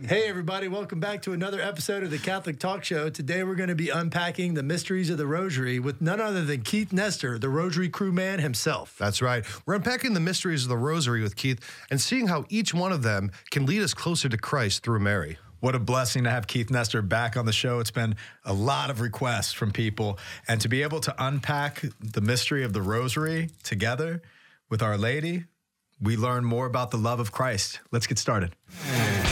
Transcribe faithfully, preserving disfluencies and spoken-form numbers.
Hey, everybody. Welcome back to another episode of the Catholic Talk Show. Today, we're going to be unpacking the mysteries of the Rosary with none other than Keith Nestor, the Rosary crewman himself. That's right. We're unpacking the mysteries of the Rosary with Keith and seeing how each one of them can lead us closer to Christ through Mary. What a blessing to have Keith Nestor back on the show. It's been a lot of requests from people, and to be able to unpack the mystery of the Rosary together with Our Lady, we learn more about the love of Christ. Let's get started.